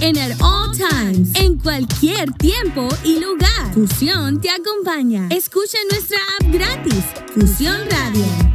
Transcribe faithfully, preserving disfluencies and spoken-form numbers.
en at all times, en cualquier tiempo y lugar. Fusión te acompaña. Escucha nuestra app gratis, Fusión Radio.